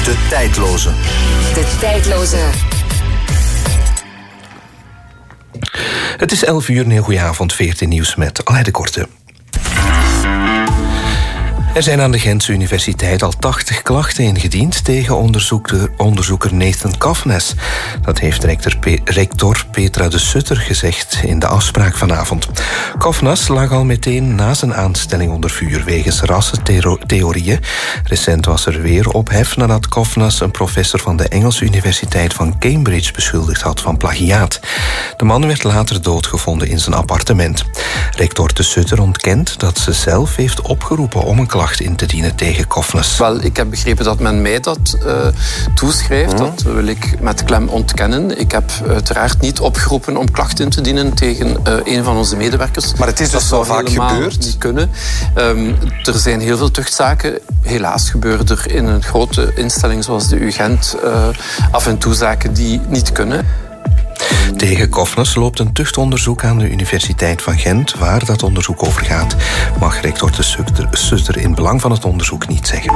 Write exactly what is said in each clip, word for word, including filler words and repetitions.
De Tijdloze. De Tijdloze. Het is elf uur, een heel goeie avond, veertien nieuws met Alain de Korte. Er zijn aan de Gentse Universiteit al tachtig klachten ingediend tegen onderzoeker, onderzoeker Nathan Kafnes. Dat heeft rector, Pe- rector Petra de Sutter gezegd in de afspraak vanavond. Kafnes lag al meteen na zijn aanstelling onder vuur wegens rassentheorieën. Recent was er weer ophef nadat Kafnes een professor van de Engelse Universiteit van Cambridge beschuldigd had van plagiaat. De man werd later doodgevonden in zijn appartement. Rector de Sutter ontkent dat ze zelf heeft opgeroepen om een klacht in te dienen tegen Kafnes. Wel, ik heb begrepen dat men mij dat uh, toeschrijft. Hmm. Dat wil ik met klem ontkennen. Ik heb uiteraard niet opgeroepen om klachten in te dienen tegen uh, een van onze medewerkers. Maar het is dus wel vaak gebeurd? Niet kunnen. Um, er zijn heel veel tuchtzaken. Helaas gebeuren er in een grote instelling zoals de U Gent uh, af en toe zaken die niet kunnen. Tegen Kafnes loopt een tuchtonderzoek aan de Universiteit van Gent. Waar dat onderzoek over gaat, mag rector de Sutter in belang van het onderzoek niet zeggen.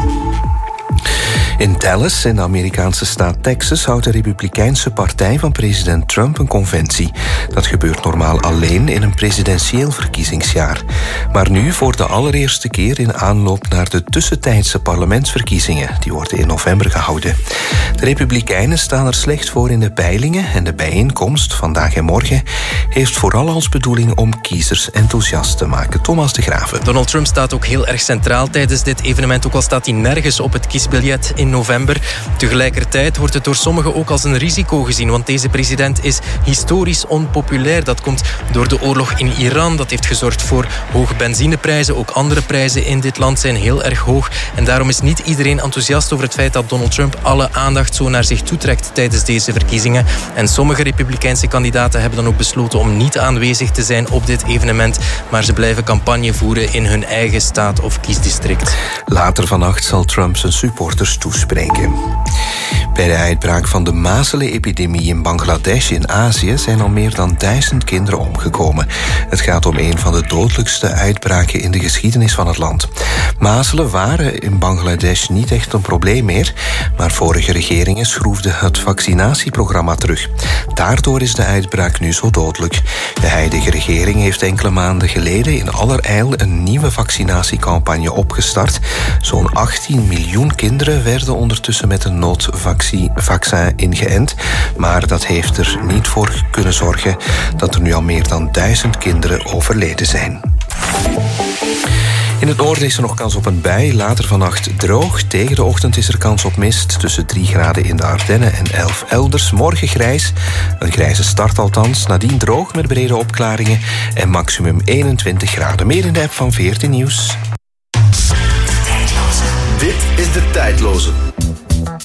In Dallas, in de Amerikaanse staat Texas, houdt de Republikeinse partij van president Trump een conventie. Dat gebeurt normaal alleen in een presidentieel verkiezingsjaar. Maar nu voor de allereerste keer in aanloop naar de tussentijdse parlementsverkiezingen. Die worden in november gehouden. De Republikeinen staan er slecht voor in de peilingen en de bijeenkomst vandaag en morgen heeft vooral als bedoeling om kiezers enthousiast te maken. Thomas de Graven. Donald Trump staat ook heel erg centraal tijdens dit evenement, ook al staat hij nergens op het kiesbiljet in november. Tegelijkertijd wordt het door sommigen ook als een risico gezien, want deze president is historisch onpopulair. Dat komt door de oorlog in Iran. Dat heeft gezorgd voor hoge benzineprijzen. Ook andere prijzen in dit land zijn heel erg hoog. En daarom is niet iedereen enthousiast over het feit dat Donald Trump alle aandacht zo naar zich toetrekt tijdens deze verkiezingen. En sommige Republikeinse kandidaten hebben dan ook besloten om niet aanwezig te zijn op dit evenement, maar ze blijven campagne voeren in hun eigen staat of kiesdistrict. Later vannacht zal Trump zijn supporters toespreken. Bij de uitbraak van de mazelenepidemie in Bangladesh in Azië zijn al meer dan duizend kinderen omgekomen. Het gaat om een van de dodelijkste uitbraken in de geschiedenis van het land. Mazelen waren in Bangladesh niet echt een probleem meer, maar vorige regeringen schroefden het vaccinatieprogramma terug. Daardoor is de uitbraak nu zo dodelijk. De huidige regering heeft enkele maanden geleden in allerijl een nieuwe vaccinatiecampagne opgestart. Zo'n achttien miljoen kinderen werden ondertussen met een noodvaccin ingeënt, maar dat heeft er niet voor kunnen zorgen dat er nu al meer dan duizend kinderen overleden zijn. In het noorden is er nog kans op een bui, later vannacht droog. Tegen de ochtend is er kans op mist, tussen drie graden in de Ardennen en elf elders. Morgen grijs, een grijze start althans, nadien droog met brede opklaringen en maximum eenentwintig graden. Meer in de app van veertien Nieuws. Dit is De Tijdloze.